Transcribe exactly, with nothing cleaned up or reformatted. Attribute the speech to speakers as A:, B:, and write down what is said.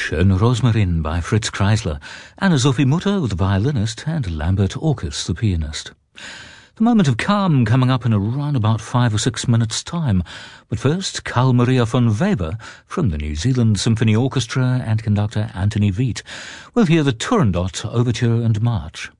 A: Schöne Rosmarin by Fritz Kreisler, Anna-Sophie Mutter, the violinist, and Lambert Orkus, the pianist. The moment of calm coming up in around about five or six minutes' time. But first, Carl Maria von Weber from the New Zealand Symphony Orchestra and conductor Anthony Veet will hear the Turandot Overture and March.